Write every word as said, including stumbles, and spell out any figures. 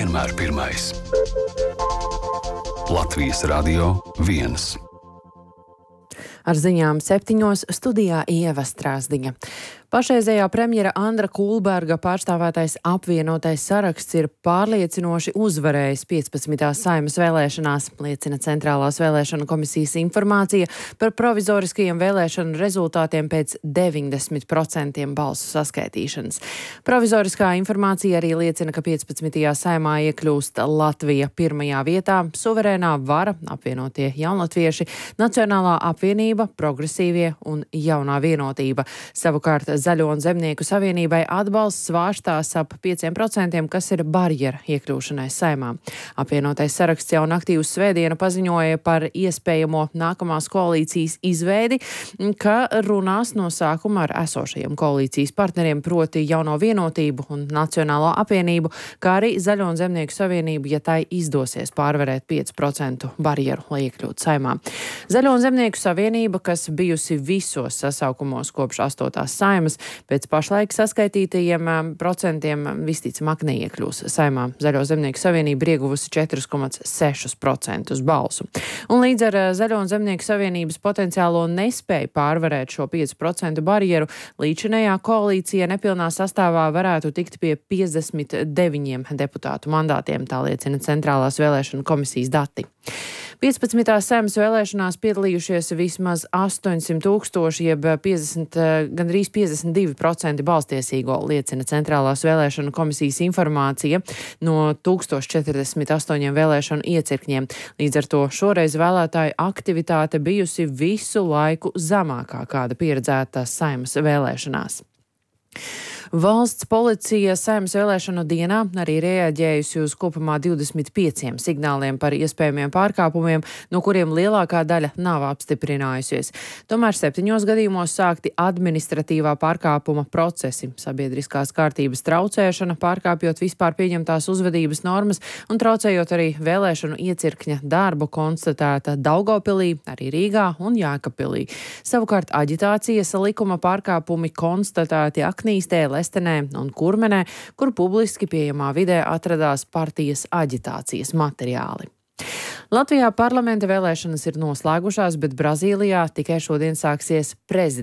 vienmēr pirmais. Latvijas Radio viens. Ar ziņām septiņos studijā Ieva Strāzdiņa. Pašreizējā premjera Andra Kulberga pārstāvētais apvienotais saraksts ir pārliecinoši uzvarējis piecpadsmitās Saeimas vēlēšanās, liecina Centrālās vēlēšanu komisijas informācija par provizoriskajiem vēlēšanu rezultātiem pēc deviņdesmit procenti balsu saskaitīšanas. Provizoriskā informācija arī liecina, ka piecpadsmitajā Saeimā iekļūst Latvija pirmajā vietā, suverēnā vara, apvienotie jaunatvieši, Nacionālā apvienība, progresīvie un jaunā vienotība. Savukārt Zaļo un Zemnieku savienībai atbalsts svārstās ap pieciem procentiem, kas ir barjera iekļūšanai Saeimā. Apvienotais saraksts jau naktī uz svētdienu paziņoja par iespējamo nākamās koalīcijas izveidi, ka runās no sākuma ar esošajiem koalīcijas partneriem, proti Jauno vienotību un Nacionālo apvienību, kā arī Zaļo un Zemnieku savienību, ja tai izdosies pārvarēt piecu procentu barjeru, lai iekļūtu Saeimā. Zaļo un Zemnieku savienība, kas bijusi visos sasaukumos kopš astotās Saeimas, pēc pašlaik saskaitītajiem procentiem visticamāk neiekļūs Saeimā. Zaļo Zemnieku savienība ir ieguvusi četri komats seši procenti balsu. Un līdz ar Zaļo un Zemnieku savienības potenciālo nespēju pārvarēt šo piecu procentu barjeru, līdzinējā koalīcija nepilnā sastāvā varētu tikt pie piecdesmit deviņiem deputātu mandātiem, tā liecina Centrālās vēlēšanu komisijas dati. piecpadsmitās Saeimas vēlēšanās piedalījušies vismaz astoņsimt tūkstoši, jeb piecdesmit, gandrīz piecdesmit divi procenti balstiesīgo, liecina Centrālās vēlēšanu komisijas informācija no tūkstoš četrdesmit astoņiem vēlēšanu iecirkņiem. Līdz ar to šoreiz vēlētāju aktivitāte bijusi visu laiku zemākā, kāda pieredzēta Saeimas vēlēšanās. Valsts policija Saeimas vēlēšanu dienā arī reaģējusi uz kopumā divdesmit pieciem signāliem par iespējamiem pārkāpumiem, no kuriem lielākā daļa nav apstiprinājusies. Tomēr septiņos gadījumos sākti administratīvā pārkāpuma procesi, sabiedriskās kārtības traucēšana, pārkāpjot vispār pieņemtās uzvedības normas un traucējot arī vēlēšanu iecirkņa darbu, konstatēta Daugavpilī, arī Rīgā un Jēkabpilī. Savukārt aģitācijas likuma pārkāpumi konstatēti Aknīstē, Lestenē un Kurmenē, kur publiski pieejamā vidē atradās partijas aģitācijas materiāli. Latvijā parlamenta vēlēšanas ir noslēgušās, bet Brazīlijā tikai šodien sāksies prezidents.